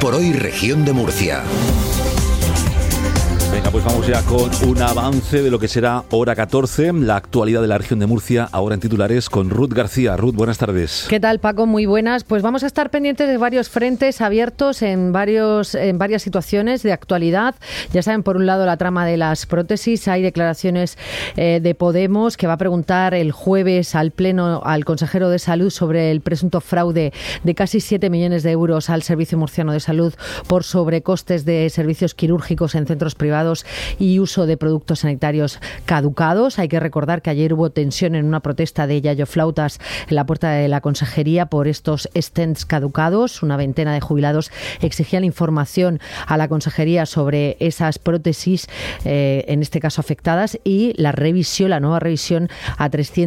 por Hoy Región de Murcia. Venga, pues vamos ya con un avance de lo que será hora 14, la actualidad de la región de Murcia, ahora en titulares con Ruth García. Ruth, buenas tardes. ¿Qué tal, Paco? Muy buenas. Pues vamos a estar pendientes de varios frentes abiertos en varias situaciones de actualidad. Ya saben, por un lado, la trama de las prótesis. Hay declaraciones de Podemos que va a preguntar el jueves al Pleno al consejero de Salud sobre el presunto fraude de casi 7 millones de euros al Servicio Murciano de Salud por sobrecostes de servicios quirúrgicos en centros privados y uso de productos sanitarios caducados. Hay que recordar que ayer hubo tensión en una protesta de yayoflautas en la puerta de la consejería por estos stents caducados. Una veintena de jubilados exigían información a la consejería sobre esas prótesis, en este caso afectadas, y la nueva revisión a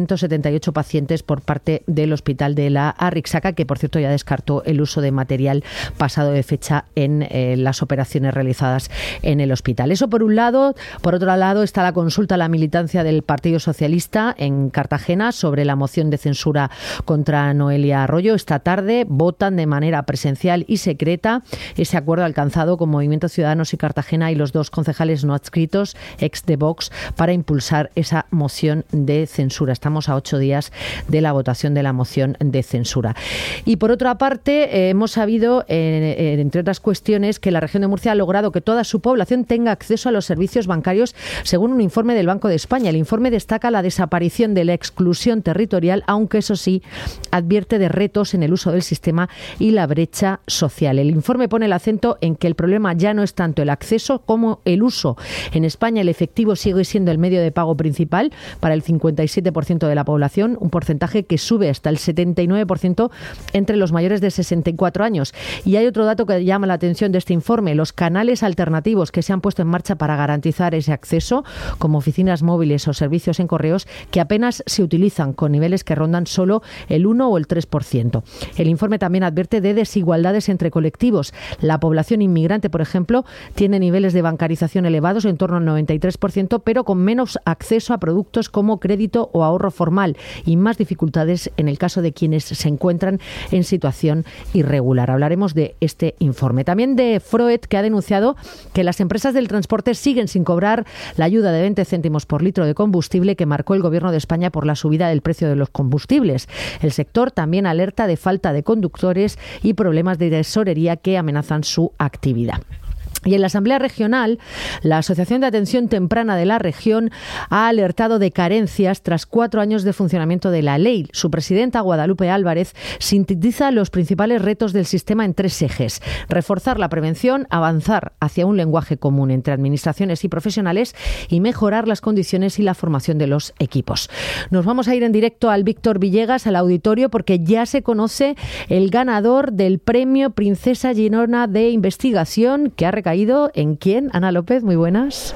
378 pacientes por parte del hospital de la Arrixaca, que por cierto ya descartó el uso de material pasado de fecha en las operaciones realizadas en el hospital. Eso por un lado. Por otro lado está la consulta a la militancia del Partido Socialista en Cartagena sobre la moción de censura contra Noelia Arroyo. Esta tarde votan de manera presencial y secreta ese acuerdo alcanzado con Movimiento Ciudadanos y Cartagena y los dos concejales no adscritos, ex de Vox, para impulsar esa moción de censura. Estamos a 8 días de la votación de la moción de censura. Y por otra parte, hemos sabido, entre otras cuestiones, que la región de Murcia ha logrado que toda su población tenga acceso a los servicios bancarios, según un informe del Banco de España. El informe destaca la desaparición de la exclusión territorial, aunque eso sí, advierte de retos en el uso del sistema y la brecha social. El informe pone el acento en que el problema ya no es tanto el acceso como el uso. En España el efectivo sigue siendo el medio de pago principal para el 57% de la población, un porcentaje que sube hasta el 79% entre los mayores de 64 años. Y hay otro dato que llama la atención de este informe: los canales alternativos que se han puesto en marcha para garantizar ese acceso, como oficinas móviles o servicios en correos, que apenas se utilizan, con niveles que rondan solo el 1 o el 3%. El informe también advierte de desigualdades entre colectivos. La población inmigrante, por ejemplo, tiene niveles de bancarización elevados, en torno al 93%, pero con menos acceso a productos como crédito o ahorro formal y más dificultades en el caso de quienes se encuentran en situación irregular. Hablaremos de este informe. También de Froet, que ha denunciado que las empresas del transporte siguen sin cobrar la ayuda de 20 céntimos por litro de combustible que marcó el Gobierno de España por la subida del precio de los combustibles. El sector también alerta de falta de conductores y problemas de tesorería que amenazan su actividad. Y en la Asamblea Regional, la Asociación de Atención Temprana de la región ha alertado de carencias tras 4 años de funcionamiento de la ley. Su presidenta, Guadalupe Álvarez, sintetiza los principales retos del sistema en 3 ejes: reforzar la prevención, avanzar hacia un lenguaje común entre administraciones y profesionales y mejorar las condiciones y la formación de los equipos. Nos vamos a ir en directo al Víctor Villegas, al auditorio, porque ya se conoce el ganador del Premio Princesa Girona de Investigación, que ha recaído ¿en quién? Ana López, muy buenas.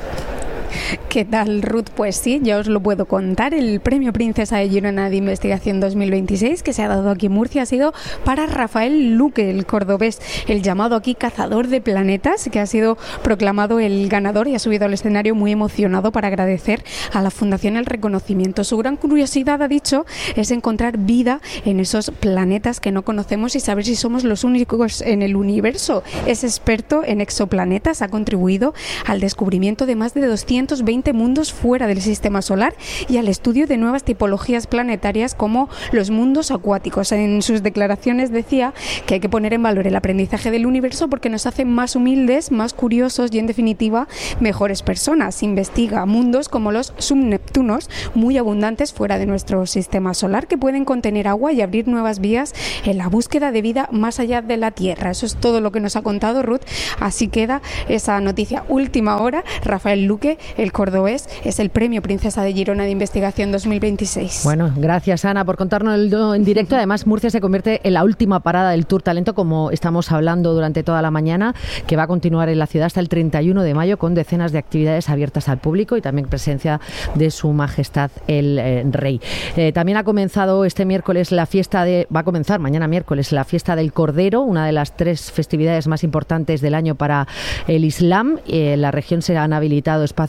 ¿Qué tal, Ruth? Pues sí, ya os lo puedo contar. El Premio Princesa de Girona de Investigación 2026 que se ha dado aquí en Murcia ha sido para Rafael Luque, el cordobés, el llamado aquí cazador de planetas, que ha sido proclamado el ganador y ha subido al escenario muy emocionado para agradecer a la Fundación el reconocimiento. Su gran curiosidad, ha dicho, es encontrar vida en esos planetas que no conocemos y saber si somos los únicos en el universo. Es experto en exoplanetas, ha contribuido al descubrimiento de más de 220 mundos fuera del sistema solar y al estudio de nuevas tipologías planetarias como los mundos acuáticos. En sus declaraciones decía que hay que poner en valor el aprendizaje del universo porque nos hace más humildes, más curiosos y, en definitiva, mejores personas. Investiga mundos como los subneptunos, muy abundantes fuera de nuestro sistema solar, que pueden contener agua y abrir nuevas vías en la búsqueda de vida más allá de la Tierra. Eso es todo lo que nos ha contado Ruth. Así queda esa noticia. Última hora: Rafael Luque, el cordobés, es el Premio Princesa de Girona de Investigación 2026. Bueno, gracias, Ana, por contarnos en directo. Además, Murcia se convierte en la última parada del Tour Talento, como estamos hablando durante toda la mañana, que va a continuar en la ciudad hasta el 31 de mayo con decenas de actividades abiertas al público y también presencia de Su Majestad el Rey. También ha comenzado este miércoles va a comenzar mañana miércoles la fiesta del Cordero, una de las 3 festividades más importantes del año para el Islam. En la región se han habilitado espacios para esta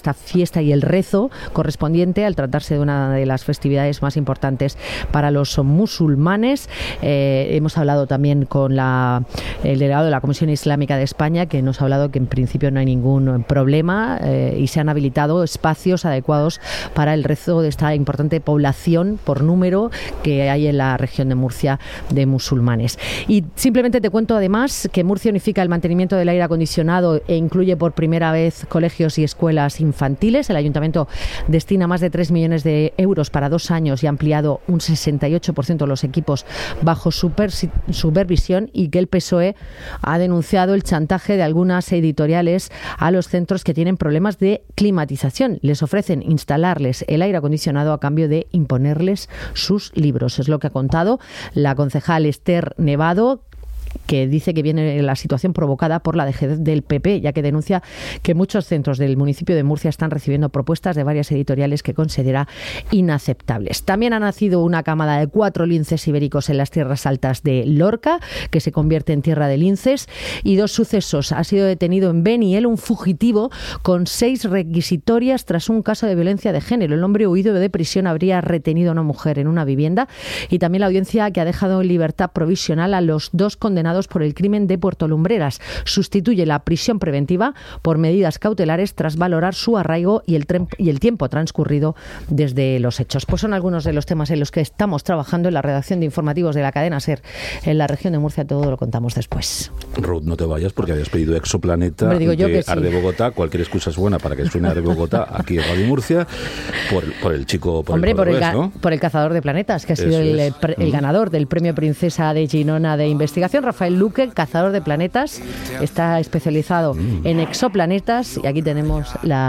esta fiesta y el rezo correspondiente al tratarse de una de las festividades más importantes para los musulmanes. Hemos hablado también con el delegado de la Comisión Islámica de España, que nos ha hablado que en principio no hay ningún problema y se han habilitado espacios adecuados para el rezo de esta importante población por número que hay en la región de Murcia de musulmanes. Y simplemente te cuento además que Murcia unifica el mantenimiento del aire acondicionado e incluye por primera vez colegios y escuelas infantiles. El Ayuntamiento destina más de 3 millones de euros para 2 años y ha ampliado un 68% los equipos bajo supervisión, y que el PSOE ha denunciado el chantaje de algunas editoriales a los centros que tienen problemas de climatización. Les ofrecen instalarles el aire acondicionado a cambio de imponerles sus libros. Es lo que ha contado la concejal Esther Nevado, que dice que viene la situación provocada por la dejadez del PP, ya que denuncia que muchos centros del municipio de Murcia están recibiendo propuestas de varias editoriales que considera inaceptables. También ha nacido una camada de 4 linces ibéricos en las tierras altas de Lorca, que se convierte en tierra de linces, y 2 sucesos. Ha sido detenido en Beniel un fugitivo con 6 requisitorias tras un caso de violencia de género. El hombre huido de prisión habría retenido a una mujer en una vivienda, y también la audiencia que ha dejado en libertad provisional a los 2 condenados por el crimen de Puerto Lumbreras. Sustituye la prisión preventiva por medidas cautelares tras valorar su arraigo y el tiempo transcurrido desde los hechos. Pues son algunos de los temas en los que estamos trabajando en la redacción de informativos de la cadena SER en la región de Murcia. Todo lo contamos después. Ruth, no te vayas porque habías pedido Exoplaneta. Hombre, digo yo de que sí. Arde Bogotá. Cualquier excusa es buena para que suene Arde Bogotá aquí en Radio Murcia por el chico, Hombre, el cordobés, ¿no? Por el cazador de planetas, que ha sido el ganador del Premio Princesa de Girona de Investigación. Rafael Luque, cazador de planetas, está especializado en exoplanetas, y aquí tenemos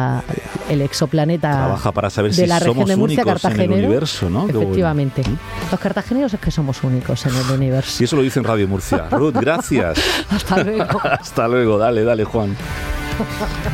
el exoplaneta. Trabaja para saber de si la región somos de Murcia, únicos en el Cartagenero. universo, ¿no? Efectivamente. Los cartageneros es que somos únicos en el universo. Y eso lo dice en Radio Murcia. Ruth, gracias. Hasta luego. Hasta luego. Dale, Juan.